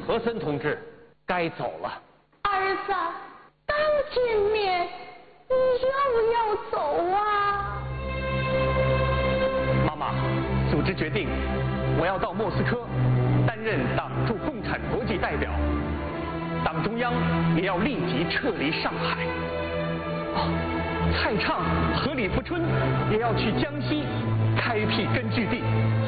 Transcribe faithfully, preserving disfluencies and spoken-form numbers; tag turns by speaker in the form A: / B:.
A: 和森同志该走了。
B: 儿子，刚见面，你又要走啊？
C: 妈妈，组织决定，我要到莫斯科担任党驻共产国际代表，党中央也要立即撤离上海。哦，蔡畅和李富春也要去江西开辟根据地。